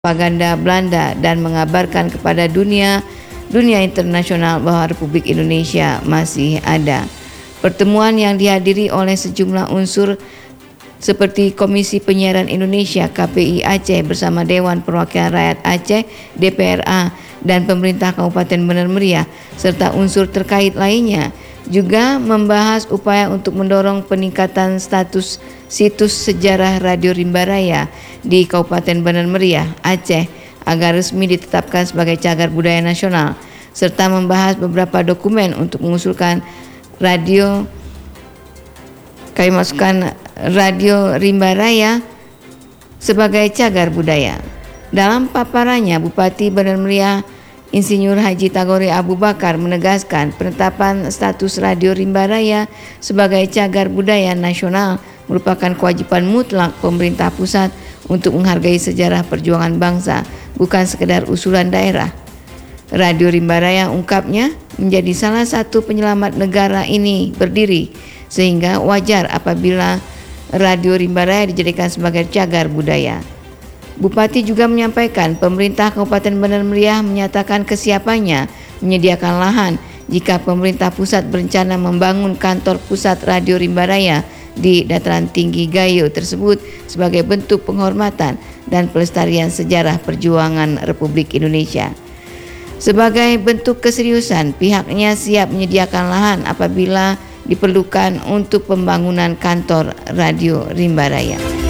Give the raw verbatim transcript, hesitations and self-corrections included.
propaganda Belanda dan mengabarkan kepada dunia dunia internasional bahwa Republik Indonesia masih ada. Pertemuan yang dihadiri oleh sejumlah unsur seperti Komisi Penyiaran Indonesia K P I Aceh bersama Dewan Perwakilan Rakyat Aceh D P R A dan pemerintah Kabupaten Benar Meriah serta unsur terkait lainnya juga membahas upaya untuk mendorong peningkatan status situs sejarah Radio Rimba Raya di Kabupaten Benar Meriah, Aceh agar resmi ditetapkan sebagai cagar budaya nasional serta membahas beberapa dokumen untuk mengusulkan radio kami masukkan Radio Rimba Raya sebagai cagar budaya. Dalam paparannya, Bupati Benar Meriah Insinyur Haji Tagore Abu Bakar menegaskan penetapan status Radio Rimba Raya sebagai cagar budaya nasional merupakan kewajiban mutlak pemerintah pusat untuk menghargai sejarah perjuangan bangsa, bukan sekedar usulan daerah. Radio Rimba Raya, ungkapnya, menjadi salah satu penyelamat negara ini berdiri, sehingga wajar apabila Radio Rimba Raya dijadikan sebagai cagar budaya. Bupati juga menyampaikan pemerintah Kabupaten Benar Meriah menyatakan kesiapannya menyediakan lahan jika pemerintah pusat berencana membangun kantor pusat Radio Rimba Raya di dataran tinggi Gayo tersebut sebagai bentuk penghormatan dan pelestarian sejarah perjuangan Republik Indonesia. Sebagai bentuk keseriusan, pihaknya siap menyediakan lahan apabila diperlukan untuk pembangunan kantor Radio Rimba Raya.